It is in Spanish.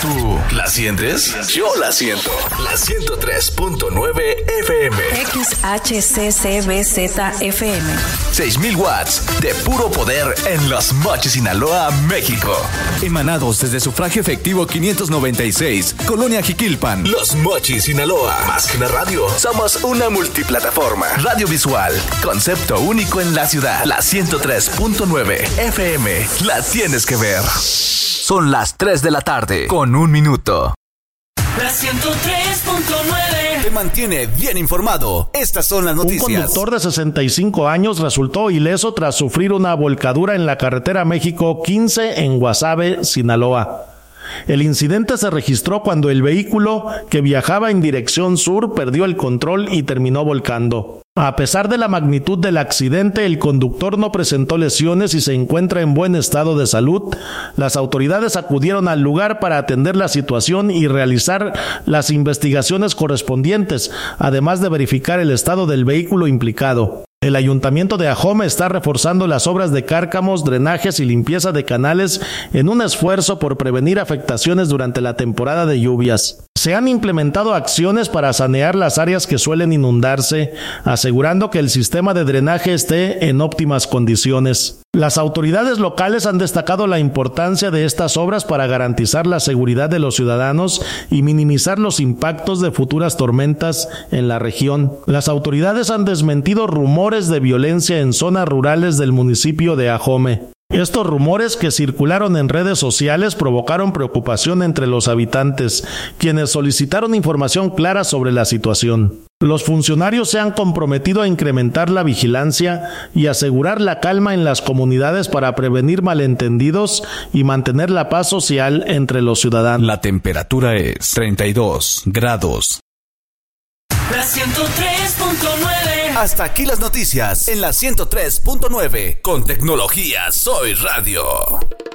¿Tú la sientes? Yo la siento. La 103.9 FM. XHCCBZ-FM. 6,000 watts de puro poder en Los Mochis, Sinaloa, México. Emanados desde Sufragio Efectivo 596, Colonia Jiquilpan. Los Mochis, Sinaloa. Más que una radio, somos una multiplataforma. Radio visual, concepto único en la ciudad. La 103.9 FM. La tienes que ver. Son las 3 de la tarde, con 1 minuto. La 103.9 te mantiene bien informado. Estas son las noticias. Un conductor de 65 años resultó ileso tras sufrir una volcadura en la carretera México 15 en Guasave, Sinaloa. El incidente se registró cuando el vehículo que viajaba en dirección sur perdió el control y terminó volcando. A pesar de la magnitud del accidente, el conductor no presentó lesiones y se encuentra en buen estado de salud. Las autoridades acudieron al lugar para atender la situación y realizar las investigaciones correspondientes, además de verificar el estado del vehículo implicado. El Ayuntamiento de Ahome está reforzando las obras de cárcamos, drenajes y limpieza de canales en un esfuerzo por prevenir afectaciones durante la temporada de lluvias. Se han implementado acciones para sanear las áreas que suelen inundarse, asegurando que el sistema de drenaje esté en óptimas condiciones. Las autoridades locales han destacado la importancia de estas obras para garantizar la seguridad de los ciudadanos y minimizar los impactos de futuras tormentas en la región. Las autoridades han desmentido rumores de violencia en zonas rurales del municipio de Ahome. Estos rumores que circularon en redes sociales provocaron preocupación entre los habitantes, quienes solicitaron información clara sobre la situación. Los funcionarios se han comprometido a incrementar la vigilancia y asegurar la calma en las comunidades para prevenir malentendidos y mantener la paz social entre los ciudadanos. La temperatura es 32 grados. La 103.9. Hasta aquí las noticias en la 103.9. Con tecnología Soy Radio.